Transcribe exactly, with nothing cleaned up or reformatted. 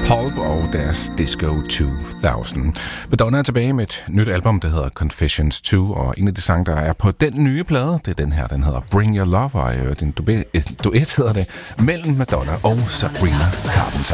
Pulp og deres Disco to tusind. Madonna er tilbage med et nyt album, der hedder Confessions to, og en af de sange, der er på den nye plade, det er den her, den hedder Bring Your Love, og en duet, duet hedder det, mellem Madonna og Sabrina Carpenter.